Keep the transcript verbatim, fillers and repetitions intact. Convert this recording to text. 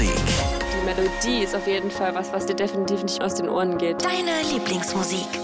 Musik. Die Melodie ist auf jeden Fall was, was dir definitiv nicht aus den Ohren geht. Deine Lieblingsmusik.